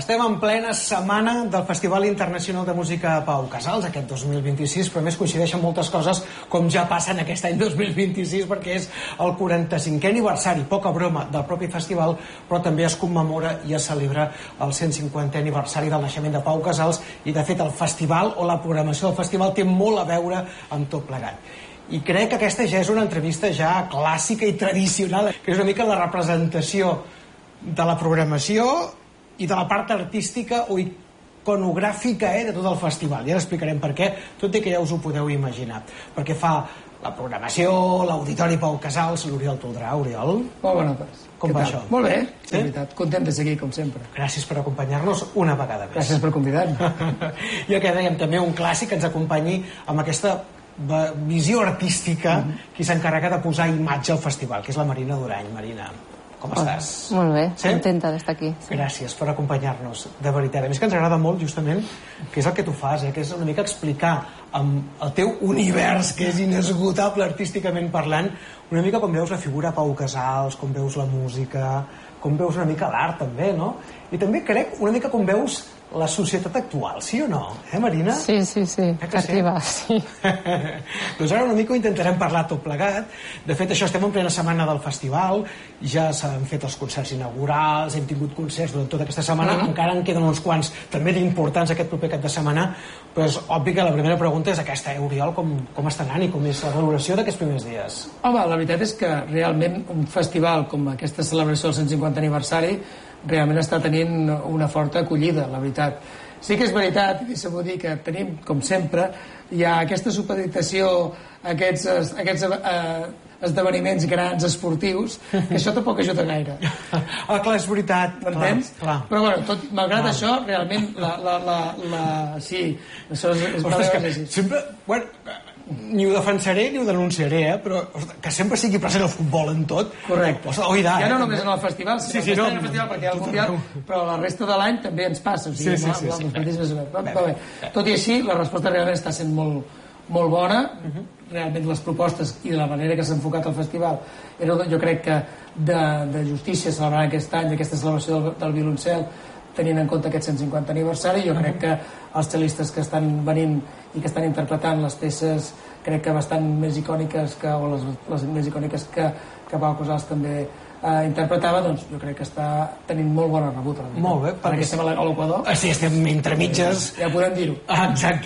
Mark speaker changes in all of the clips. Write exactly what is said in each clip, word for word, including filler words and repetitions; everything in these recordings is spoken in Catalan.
Speaker 1: Estem en plena setmana del Festival Internacional de Música Pau Casals, aquest dos mil vint-i-sis, però a més coincideixen moltes coses com ja passa en aquest any dos mil vint-i-sis, perquè és el quaranta-cinquè aniversari, poca broma, del propi festival, però també es commemora i es celebra el cent cinquantè aniversari del naixement de Pau Casals, i de fet el festival o la programació del festival té molt a veure amb tot plegat. I crec que aquesta ja és una entrevista ja clàssica i tradicional, que és una mica la representació de la programació i de la part artística o iconogràfica eh, de tot el festival. Ja explicarem per què, tot i que ja us ho podeu imaginar. Perquè fa la programació, l'Auditori Pau Casals, l'Oriol Toldrà. Oriol?
Speaker 2: Molt bona tarda.
Speaker 1: Com va això?
Speaker 2: Molt bé, sí? De veritat. Content de seguir, com sempre.
Speaker 1: Gràcies per acompanyar-nos una vegada més.
Speaker 2: Gràcies per convidar-me.
Speaker 1: I que dèiem també un clàssic que ens acompanyi amb aquesta visió artística mm -hmm. qui s'encarrega de posar imatge al festival, que és la Marina Durany. Marina, com
Speaker 3: oh,
Speaker 1: estàs?
Speaker 3: Molt bé,
Speaker 1: sí?
Speaker 3: contenta d'estar aquí. Sí.
Speaker 1: Gràcies per acompanyar-nos, de veritat. A més que ens agrada molt, justament, que és el que tu fas, eh? que és una mica explicar amb el teu univers, que és inesgotable artísticament parlant, una mica com veus la figura Pau Casals, com veus la música, com veus una mica l'art, també, no? I també crec una mica com veus la societat actual, sí o no? Eh, Marina?
Speaker 3: Sí, sí, sí,
Speaker 1: eh
Speaker 3: que arriba, sí.
Speaker 1: Doncs ara una mica ho intentarem parlar tot plegat. De fet, això, estem en plena setmana del festival, ja s'han fet els concerts inaugurals, hem tingut concerts durant tota aquesta setmana, mm-hmm. encara en queden uns quants també d'importants aquest proper cap de setmana, però és obvi que la primera pregunta és aquesta, eh, Oriol, com, com està anant i com és la valoració d'aquests primers dies?
Speaker 2: Home, la veritat és que realment un festival com aquesta celebració del cent cinquantè aniversari realment està tenint una forta acollida, la veritat. Sí que és veritat, i deixa'm dir que tenim, com sempre, hi ha aquesta supeditació a aquests, aquests eh, esdeveniments grans esportius, que això tampoc ajuda gaire.
Speaker 1: Ah, clar, és veritat.
Speaker 2: M'entens? Però, bueno, tot, malgrat clar. Això, realment, la... la, la, la sí, això és... és
Speaker 1: Ostres, que sempre... Bueno, ni ho defensaré ni ho denunciaré, eh? Però que sempre sigui present el futbol en tot.
Speaker 2: Correcte.
Speaker 1: Ostres, oida,
Speaker 2: ja no
Speaker 1: eh?
Speaker 2: només en el festival, sinó sí, sí, no, en el festival perquè hi ha el Mundial, però la resta de l'any també ens passa. O sigui,
Speaker 1: sí, sí, sí,
Speaker 2: amb, amb
Speaker 1: sí,
Speaker 2: sí, sí. Bé, bé, bé. Tot i així, la resposta realment està sent molt, molt bona. Uh-huh. Realment les propostes i la manera que s'ha enfocat el festival era, jo crec que de, de justícia celebrar aquest any, aquesta celebració del, del violoncel, tenint en compte aquest cent cinquantè aniversari. Jo crec que els cellistes que estan venint i que estan interpretant les peces crec que bastant més icòniques que, o les, les més icòniques que, que Pau Casals també eh, interpretava, doncs jo crec que està tenint molt bona rebuda.
Speaker 1: Molt bé.
Speaker 2: Perquè estem a l'Equador.
Speaker 1: Sí, estem entre mitges.
Speaker 2: Ja podem dir-ho.
Speaker 1: Ah, exacte.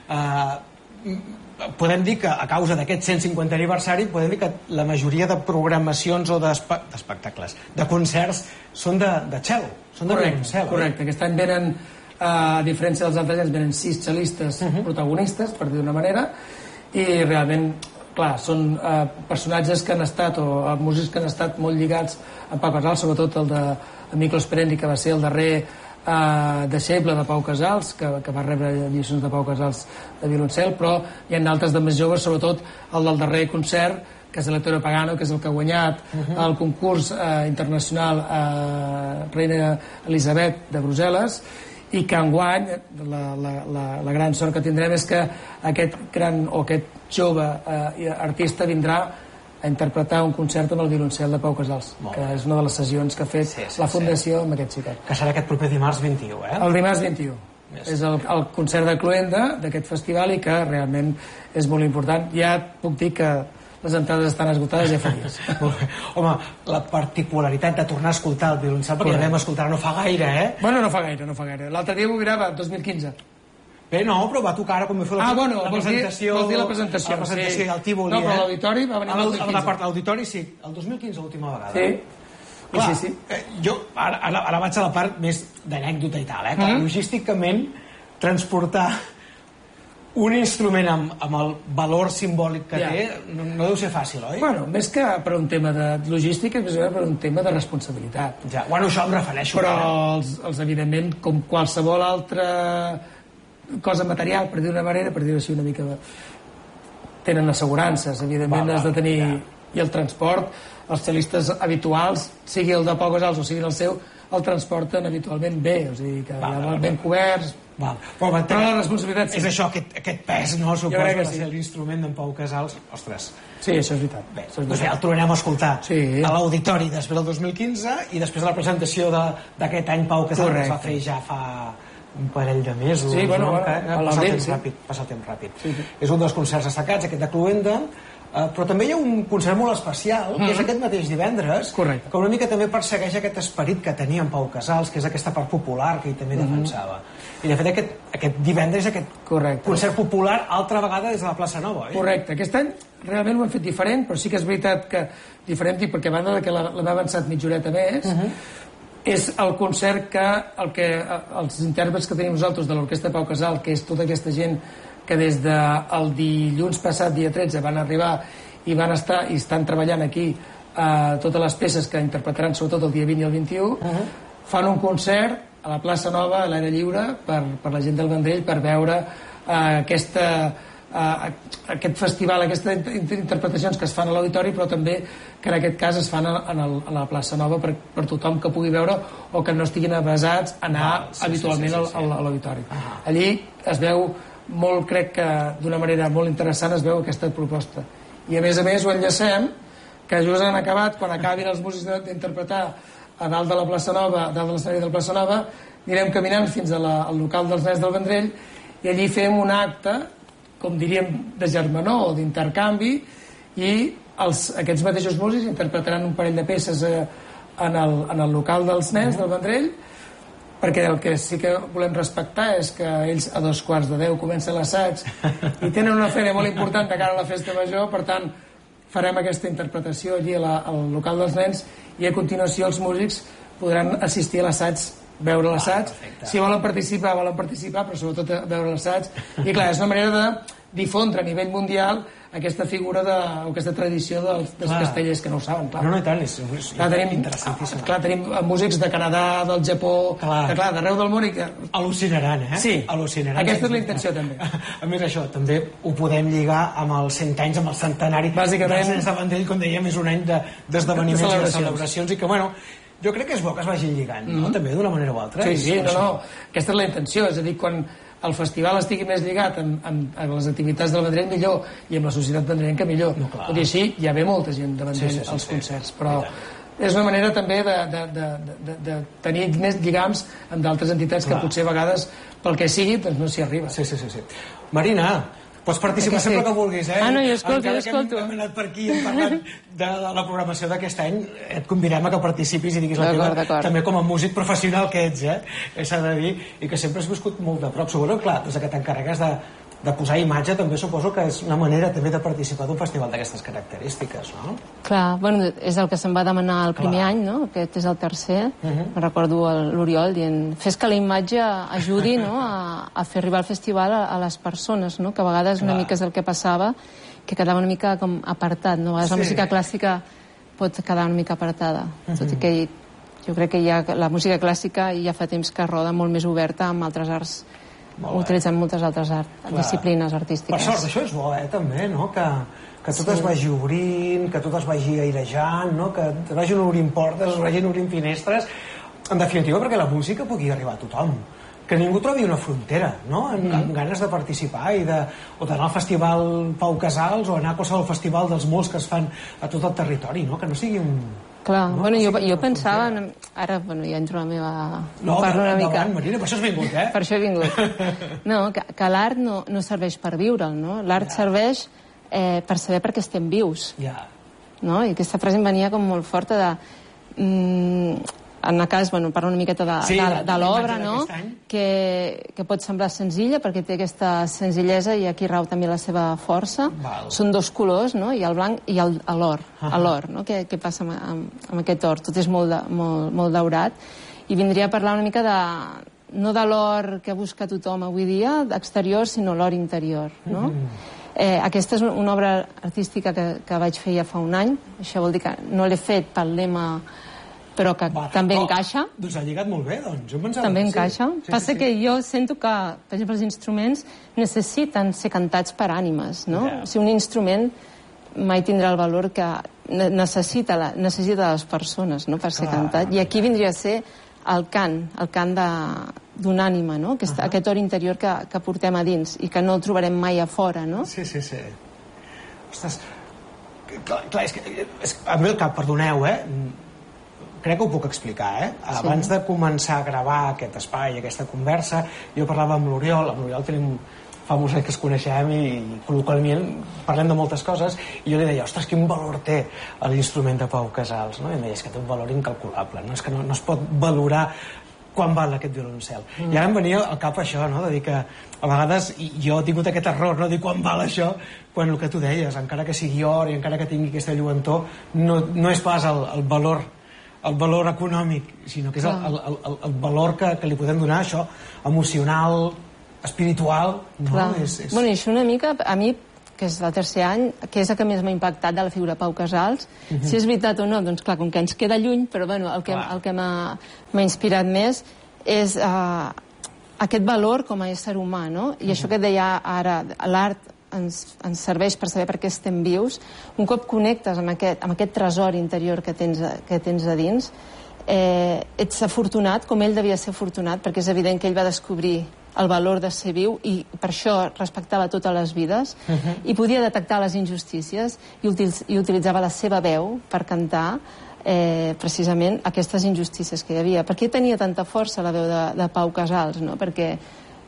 Speaker 1: Uh, podem dir que a causa d'aquest cent cinquantè aniversari podem dir que la majoria de programacions o d'espectacles, de concerts, són de, de cello, són de violoncel.
Speaker 2: Correcte, aquest any venen, a diferència dels altres anys, venen sis cellistes uh-huh. protagonistes, per dir d'una manera, i realment, clar, són eh, personatges que han estat, o eh, músics que han estat molt lligats a Pau Casals, sobretot el de Miklos Perenni, que va ser el darrer eh, deixeble de Pau Casals, que, que va rebre lliçons de Pau Casals de violoncel, però hi ha d'altres de més joves, sobretot el del darrer concert, que és l'Hector Pagano, que és el que ha guanyat uh-huh. el concurs eh, internacional eh, Reina Elisabet de Brussel·les, i que enguany la, la, la, la gran sort que tindrem és que aquest gran o aquest jove eh, artista vindrà a interpretar un concert amb el violoncel de Pau Casals, que és una de les sessions que ha fet sí, sí, la Fundació sí. amb aquest xiquet.
Speaker 1: Que serà aquest proper dimarts vint-i-u, eh?
Speaker 2: El dimarts vint-i-u. Yes. És el, el concert de cloenda d'aquest festival i que realment és molt important. Ja puc dir que les entrades estan esgotades ja fa dies.
Speaker 1: Home, la particularitat de tornar a escoltar el violoncel, perquè ja vam escoltar no fa gaire, eh?
Speaker 2: Bueno, no fa gaire, no fa gaire. L'altre dia ho mirava, dos mil quinze.
Speaker 1: Bé, no, però va tocar ara com vam fer la,
Speaker 2: ah, bueno,
Speaker 1: la presentació.
Speaker 2: Vols dir la presentació.
Speaker 1: La presentació sí. i el Tívoli,
Speaker 2: no, però
Speaker 1: eh?
Speaker 2: l'auditori va venir el dos mil quinze.
Speaker 1: L'auditori sí, el dos mil quinze l'última vegada.
Speaker 2: Sí.
Speaker 1: Clar,
Speaker 2: sí, sí.
Speaker 1: Eh, jo ara, ara, ara vaig a la part més d'anècdota i tal, eh? Clar, mm-hmm. logísticament, transportar un instrument amb, amb el valor simbòlic que ja. té no, no deu ser fàcil, oi?
Speaker 2: Bueno, més que per un tema de logística, més que per un tema de responsabilitat.
Speaker 1: Ja, bueno, això em refereixo.
Speaker 2: Però els, els evidentment, com qualsevol altra cosa material, per dir d'una manera, per dir-ho així una mica, tenen assegurances, evidentment va, va, has de tenir... Ja. i el transport, els xelistes habituals, sigui el de Pau Casals o sigui el seu, el transporten habitualment bé, o sigui que ja van ben coberts.
Speaker 1: Val. Però,
Speaker 2: però la responsabilitat sí.
Speaker 1: És això, aquest, aquest pes, no? Suposo que, que
Speaker 2: sí.
Speaker 1: ser l'instrument d'en Pau Casals. Ostres.
Speaker 2: Sí, això és veritat.
Speaker 1: Bé, doncs ja el tornarem a escoltar
Speaker 2: sí.
Speaker 1: a l'auditori després del dos mil quinze i després de la presentació d'aquest any Pau Casals que es va fer ja fa un parell de mesos.
Speaker 2: Sí, bueno,
Speaker 1: no?
Speaker 2: bueno,
Speaker 1: que,
Speaker 2: a
Speaker 1: passa el temps
Speaker 2: sí.
Speaker 1: ràpid, passa el temps ràpid.
Speaker 2: Sí, sí.
Speaker 1: És un dels concerts destacats, aquest de Cluenda. Uh, però també hi ha un concert molt especial, mm. que és aquest mateix divendres,
Speaker 2: correcte,
Speaker 1: que una mica també persegueix aquest esperit que tenia en Pau Casals, que és aquesta part popular que ell també mm. defensava. I de fet aquest, aquest divendres aquest correcte. Concert popular altra vegada des de la plaça Nova. Eh?
Speaker 2: Correcte. Aquest any realment ho hem fet diferent, però sí que és veritat que diferent, i perquè a banda que l'hem avançat mitja horeta més, mm -hmm. és el concert que, el que els intèrprets que tenim nosaltres de l'Orquestra Pau Casals, que és tota aquesta gent que des del dilluns passat, dia tretze, van arribar i van estar i estan treballant aquí eh, totes les peces que interpretaran sobretot el dia vint i el vint-i-u, uh -huh. fan un concert a la plaça Nova, a l'aire lliure, per, per la gent del Vendrell, per veure eh, aquesta, eh, aquest festival, aquestes interpretacions que es fan a l'auditori, però també que en aquest cas es fan a, en el, a la plaça Nova per, per tothom que pugui veure o que no estiguin avasats a anar ah, sí, habitualment sí, sí, sí, sí. a l'auditori. Uh -huh. Allí es veu molt, crec que d'una manera molt interessant es veu aquesta proposta. I a més a més ho enllacem, que just han acabat, quan acabin els músics d'interpretar a dalt de la plaça Nova, a dalt de l'escenari de la plaça Nova, anirem caminant fins a la, al local dels nens del Vendrell i allí fem un acte, com diríem, de germanor o d'intercanvi, i els, aquests mateixos músics interpretaran un parell de peces eh, en, el, en el local dels nens del Vendrell, perquè el que sí que volem respectar és que ells a dos quarts de deu comença l'assaig i tenen una feina molt important de cara a la festa major, per tant farem aquesta interpretació allí a la, al local dels nens i a continuació els músics podran assistir a l'assaig, veure l'assaig, ah, si volen participar, volen participar, però sobretot veure l'assaig, i clar, és una manera de difondre a nivell mundial aquesta figura de, o aquesta tradició dels, dels castellers, que no ho saben, clar.
Speaker 1: No, no, i tant, és, és clar, tenim, interessantíssim.
Speaker 2: Clar, tenim músics de Canadà, del Japó, clar, de, clar d'arreu del món i que...
Speaker 1: Al·lucinaran, eh?
Speaker 2: Sí,
Speaker 1: al·lucinaran.
Speaker 2: Aquesta és la intenció, també.
Speaker 1: A més, això, també ho podem lligar amb els cent anys, amb el centenari.
Speaker 2: Bàsicament...
Speaker 1: dels nens de Vendrell, com dèiem, és un any d'esdeveniments de, de i de celebracions, i que, bueno, jo crec que és bo que es vagin lligant, no? Mm. També d'una manera o altra.
Speaker 2: Sí, sí, no, no, aquesta és la intenció, és a dir, quan el festival estigui més lligat amb, amb, amb les activitats del Vendrell, millor, i amb la societat vendrellenca, millor. No, tot i així, hi ha ve molta gent de Vendrell sí, sí, sí, als sí, concerts, però és una manera també de, de, de, de, de tenir més lligams amb d'altres entitats clar. Que potser a vegades, pel que sigui, doncs no s'hi arriba.
Speaker 1: Sí, sí, sí, sí. Marina, pots participar sempre que vulguis, eh?
Speaker 3: Ah, no, jo escolto,
Speaker 1: jo
Speaker 3: escolto.
Speaker 1: Encara que hem anat per aquí i hem parlat de la programació d'aquest any, et convidem a que participis i diguis la teva, també com a músic professional que ets, eh? S'ha de dir, i que sempre has viscut molt de prop. Suposo, clar, des que t'encarregues de, de posar imatge, també suposo que és una manera també de participar d'un festival d'aquestes característiques, no?
Speaker 3: Clar, bueno, és el que se'm va demanar el primer clar. any, no? Aquest és el tercer. Uh -huh. Me'n recordo l'Oriol dient, fes que la imatge ajudi, no?, a, a fer arribar el festival a, a les persones, no? Que a vegades clar. una mica és el que passava, que quedava una mica com apartat, no? A vegades sí. la música clàssica pot quedar una mica apartada, uh -huh. tot i que jo crec que ja la música clàssica ja fa temps que roda molt més oberta amb altres arts, utilitzant moltes altres art, disciplines artístiques.
Speaker 1: Per sort, això és bo, eh, també, no?, que, que tot sí. es vagi obrint, que tot es vagi airejant, no?, que es vagin obrint portes, es vagin obrint finestres, en definitiva perquè la música pugui arribar a tothom, que ningú trobi una frontera, no?, amb, mm. amb ganes de participar i de, o d'anar al festival Pau Casals o anar a qualsevol festival dels molts que es fan a tot el territori, no?, que no sigui un...
Speaker 3: Clar, no, bueno, jo, jo pensava, ara, bueno, ja entro a la meva...
Speaker 1: No, parlo una mica. Endavant, Marina, per això has vingut, eh?
Speaker 3: Per això he vingut. No, que, que l'art no, no serveix per viure'l, no? L'art ja. serveix eh, per saber per què estem vius.
Speaker 1: Ja.
Speaker 3: No? I aquesta frase em venia com molt forta de... Mm, en el cas, bueno, parlo una miqueta de, sí, de, de l'obra, no? Que, que pot semblar senzilla, perquè té aquesta senzillesa i aquí rau també la seva força.
Speaker 1: Val.
Speaker 3: Són dos colors, no? I el blanc i l'or, uh-huh. l'or, no? Què, què passa amb, amb, amb aquest or? Tot és molt, de, molt, molt daurat. I vindria a parlar una mica de, no de l'or que busca tothom avui dia, exterior, sinó l'or interior, no? Uh-huh. Eh, aquesta és una obra artística que, que vaig fer ja fa un any. Això vol dir que no l'he fet pel lema, però que Va, també oh, encaixa.
Speaker 1: Doncs ha lligat molt bé, doncs. Jo pensava
Speaker 3: també
Speaker 1: que
Speaker 3: encaixa.
Speaker 1: Sí.
Speaker 3: Passa
Speaker 1: sí, sí.
Speaker 3: que jo sento que, per exemple, els instruments necessiten ser cantats per ànimes, no? Yeah. O sigui, un instrument mai tindrà el valor que necessita, la, necessita les persones, no?, per ser cantat. I aquí vindria a ser el cant, el cant d'una ànima, no?, aquest, uh -huh. aquest or interior que, que portem a dins i que no el trobarem mai a fora, no?
Speaker 1: Sí, sí, sí. Ostres, clar, clar és que és, a mi el cap, perdoneu, eh? Crec que ho puc explicar, eh? Abans sí. de començar a gravar aquest espai, aquesta conversa, jo parlava amb l'Oriol, amb l'Oriol tenim fa molts anys que es coneixem i col·loquialment parlem de moltes coses, i jo li deia, ostres, quin valor té l'instrument de Pau Casals, no? I em deia, és que té un valor incalculable, no? És que no, no es pot valorar quan val aquest violoncel. Mm. I ara em venia al cap això, no?, de dir que a vegades jo he tingut aquest error, no?, de dir quan val això, quan el que tu deies, encara que sigui or i encara que tingui aquesta lluentor, no, no és pas el, el valor el valor econòmic, sinó que és el, el, el, el valor que, que li podem donar, això, emocional, espiritual, no? És, és...
Speaker 3: Bueno, i això una mica, a mi, que és el tercer any, que és el que més m'ha impactat de la figura Pau Casals, uh -huh. si és veritat o no, doncs clar, com que ens queda lluny, però bueno, el que, el que m'ha inspirat més és uh, aquest valor com a ésser humà, no? I uh -huh. això que et deia ara, l'art ens, ens serveix per saber per què estem vius. Un cop connectes amb aquest, amb aquest tresor interior que tens, que tens a dins, eh, ets afortunat, com ell devia ser afortunat, perquè és evident que ell va descobrir el valor de ser viu i per això respectava totes les vides uh -huh. i podia detectar les injustícies i, util i utilitzava la seva veu per cantar eh, precisament aquestes injustícies que hi havia. Per què tenia tanta força la veu de, de Pau Casals, no? Perquè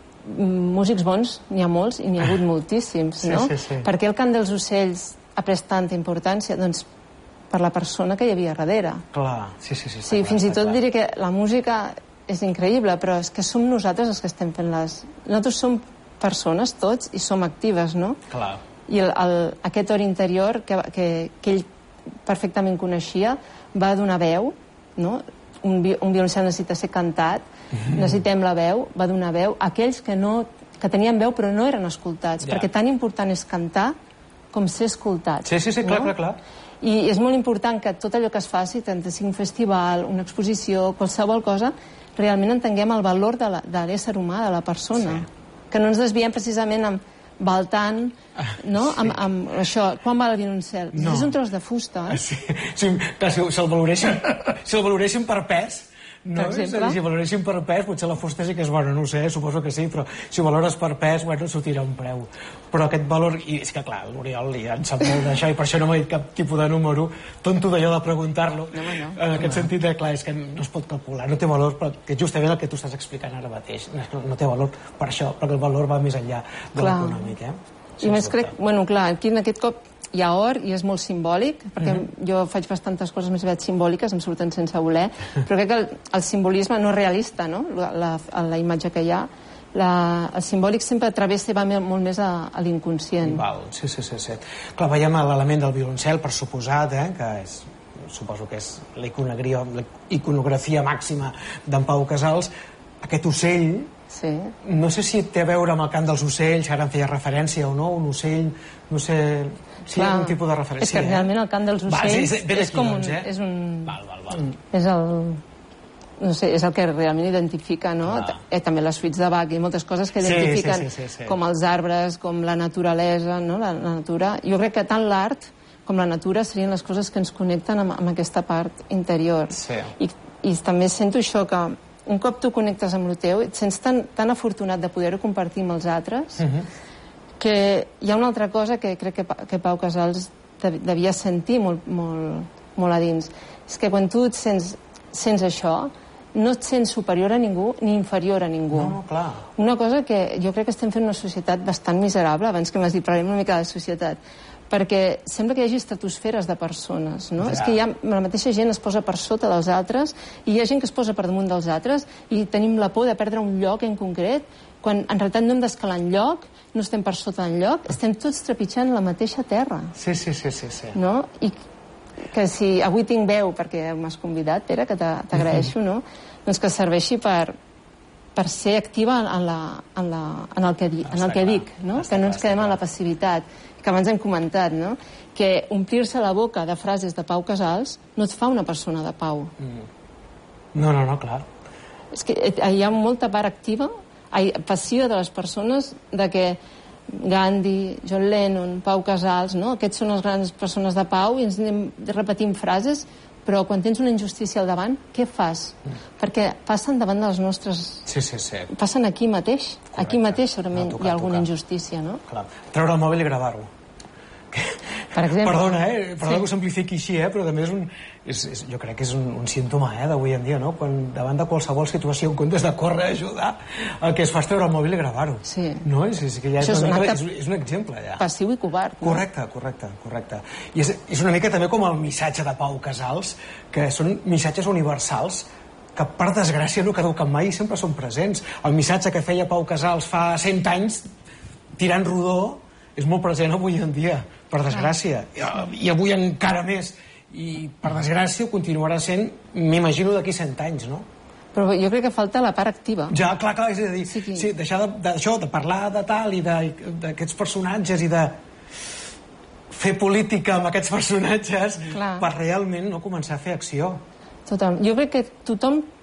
Speaker 3: músics bons n'hi ha molts i n'hi ha hagut moltíssims, no?
Speaker 1: Sí, sí, sí.
Speaker 3: Per què el cant dels ocells ha pres tanta importància? Doncs per la persona que hi havia darrere.
Speaker 1: Clar, sí, sí, sí.
Speaker 3: Sí,
Speaker 1: clar,
Speaker 3: fins i tot
Speaker 1: clar.
Speaker 3: diré que la música és increïble, però és que som nosaltres els que estem fent les... Nosaltres som persones, tots, i som actives, no?
Speaker 1: Clar.
Speaker 3: I el, el, aquest or interior que, que, que ell perfectament coneixia va donar veu, no? Un, vi, un violoncel necessita ser cantat, mm-hmm. necessitem la veu, va donar veu a aquells que, no, que tenien veu però no eren escoltats, yeah. perquè tan important és cantar com ser escoltats.
Speaker 1: Sí, sí, sí, clar,
Speaker 3: no?
Speaker 1: clar, clar.
Speaker 3: I és molt important que tot allò que es faci, tant sigui un festival, una exposició, qualsevol cosa, realment entenguem el valor de l'ésser humà, de la persona. Sí. Que no ens desviem precisament amb baltant, no?
Speaker 1: Sí.
Speaker 3: Amb, amb això, quan va el violoncel?
Speaker 1: No.
Speaker 3: És un tros de fusta, eh?
Speaker 1: Sí, sí, clar, si, si el valoressin, si el valoressin per pes, no?
Speaker 3: Per exemple?
Speaker 1: Si el valoressin per pes, potser la fusta sí que és bona, no ho sé, suposo que sí, però si ho valores per pes, bueno, s'ho tira un preu. Però aquest valor, i és que clar, l'Oriol ja en sap molt d'això, i per això no m'ha dit cap tipus de número, tonto d'allò de preguntar-lo,
Speaker 3: no, no,
Speaker 1: en aquest
Speaker 3: no.
Speaker 1: sentit de, clar, és que no es pot calcular, no té valor, però que justament el que tu estàs explicant ara mateix, no, no té valor per això, perquè el valor va més enllà de l'econòmic, eh?
Speaker 3: I més crec, bueno, clar, aquí en aquest cop hi ha or i és molt simbòlic, perquè uh -huh. jo faig bastantes coses més aviat simbòliques, em surten sense voler, però crec que el, el simbolisme no és realista, no?, la, la, la imatge que hi ha. La, el simbòlic sempre travessa i va molt més a, a l'inconscient.
Speaker 1: Val, sí, sí, sí, sí. Clar, veiem l'element del violoncel, per suposat, eh, que és, suposo que és la iconografia màxima d'en Pau Casals. Aquest ocell,
Speaker 3: sí.
Speaker 1: no sé si té a veure amb el cant dels ocells, ara en feia referència o no, un ocell, no sé... Sí,
Speaker 3: clar,
Speaker 1: un tipus de referència.
Speaker 3: És que realment el cant dels ocells
Speaker 1: va, sí, és,
Speaker 3: és com un...
Speaker 1: eh?
Speaker 3: És un...
Speaker 1: Val, val, val.
Speaker 3: És el... No sé, és el que realment identifica, no?
Speaker 1: Ah.
Speaker 3: Eh, també les suites de Bach i moltes coses que identifiquen
Speaker 1: sí, sí, sí, sí, sí.
Speaker 3: com els arbres, com la naturalesa, no? La, la natura. Jo crec que tant l'art com la natura serien les coses que ens connecten amb, amb aquesta part interior.
Speaker 1: Sí.
Speaker 3: I, I també sento això, que un cop tu connectes amb el teu, et sents tan, tan afortunat de poder-ho compartir amb els altres, uh-huh. que hi ha una altra cosa que crec que, que Pau Casals devia sentir molt, molt, molt a dins. És que quan tu et sents, sents això, no et sents superior a ningú ni inferior a ningú.
Speaker 1: No, clar.
Speaker 3: Una cosa que jo crec que estem fent una societat bastant miserable, abans que m'has dit, parlem una mica de la societat, perquè sembla que hi hagi estratosferes de persones, no? Ja. És que hi ha, la mateixa gent es posa per sota dels altres i hi ha gent que es posa per damunt dels altres i tenim la por de perdre un lloc en concret, quan en realitat no hem d'escalar enlloc, no estem per sota enlloc, estem tots trepitjant la mateixa terra.
Speaker 1: Sí, sí, sí, sí, sí.
Speaker 3: No? I que si avui tinc veu, perquè m'has convidat, Pere, que t'agraeixo, no? Doncs que serveixi per, per ser activa en, la, en, la, en, el, que di, en el que dic, no? Que no ens quedem en la passivitat, que abans hem comentat, no? Que omplir-se la boca de frases de Pau Casals no et fa una persona de pau.
Speaker 1: Mm. No, no, no, clar.
Speaker 3: És que hi ha molta part activa, passiva de les persones, de que Gandhi, John Lennon, Pau Casals, no? Aquests són les grans persones de pau i ens anem repetint frases, però quan tens una injustícia al davant, què fas? Mm. Perquè passen davant dels nostres...
Speaker 1: Sí, sí, sí.
Speaker 3: Passen aquí mateix. Correcte. Aquí mateix segurament
Speaker 1: no, tocar,
Speaker 3: hi ha alguna
Speaker 1: tocar.
Speaker 3: injustícia, no?
Speaker 1: Clar. Treure el mòbil i gravar-ho.
Speaker 3: Per exemple.
Speaker 1: Perdona, eh? Perdona
Speaker 3: sí.
Speaker 1: que ho simplifiqui així, eh? Però també és un... És, és, jo crec que és un, un símptoma, eh, d'avui en dia, no? Quan davant de qualsevol situació, en comptes de córrer a ajudar, el que es fa és treure el mòbil i gravar-ho.
Speaker 3: Sí.
Speaker 1: No? És, és, que ja és,
Speaker 3: és,
Speaker 1: una
Speaker 3: un
Speaker 1: mica,
Speaker 3: acte
Speaker 1: és, és un exemple, ja.
Speaker 3: Passiu i covard. No?
Speaker 1: Correcte, correcte, correcte. I és, és una mica també com el missatge de Pau Casals, que són missatges universals que per desgràcia no caduquen mai i sempre són presents. El missatge que feia Pau Casals fa cent anys, tirant rodó, és molt present avui en dia, per desgràcia. I, i avui encara més. I per desgràcia ho continuarà sent, m'imagino, d'aquí cent anys, no?
Speaker 3: Però jo crec que falta la part activa.
Speaker 1: Ja, clar, clar, és a dir,
Speaker 3: sí,
Speaker 1: sí, deixar d'això, de, de parlar de tal i d'aquests personatges i de fer política amb aquests personatges clar. Per realment no començar a fer acció.
Speaker 3: Total. Jo crec que tothom